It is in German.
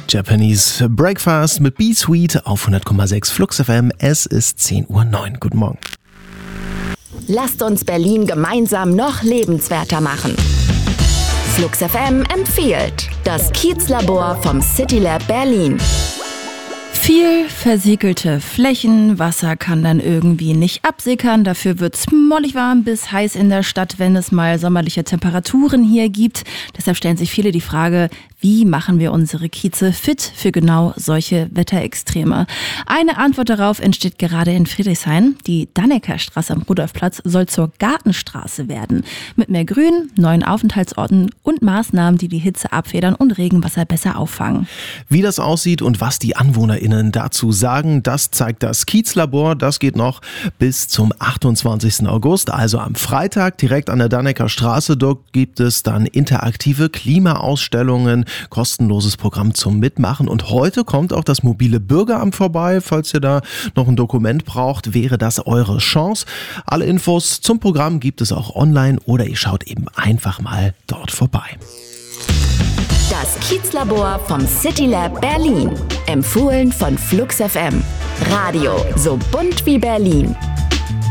Japanese Breakfast mit Be Sweet auf 100,6 Flux FM. Es ist 10:09 Uhr. Guten Morgen. Lasst uns Berlin gemeinsam noch lebenswerter machen. Flux FM empfiehlt das Kiezlabor vom CityLab Berlin. Viel versiegelte Flächen, Wasser kann dann irgendwie nicht absickern, dafür wird's mollig warm bis heiß in der Stadt, wenn es mal sommerliche Temperaturen hier gibt. Deshalb stellen sich viele die Frage, wie machen wir unsere Kieze fit für genau solche Wetterextreme? Eine Antwort darauf entsteht gerade in Friedrichshain. Die Dannekerstraße am Rudolfplatz soll zur Gartenstraße werden. Mit mehr Grün, neuen Aufenthaltsorten und Maßnahmen, die die Hitze abfedern und Regenwasser besser auffangen. Wie das aussieht und was die AnwohnerInnen dazu sagen, das zeigt das Kiezlabor. Das geht noch bis zum 28. August, also am Freitag direkt an der Dannekerstraße. Dort gibt es dann interaktive Klimaausstellungen, kostenloses Programm zum Mitmachen. Und heute kommt auch das mobile Bürgeramt vorbei. Falls ihr da noch ein Dokument braucht, wäre das eure Chance. Alle Infos zum Programm gibt es auch online oder ihr schaut eben einfach mal dort vorbei. Das Kiezlabor vom CityLab Berlin. Empfohlen von Flux FM. Radio so bunt wie Berlin.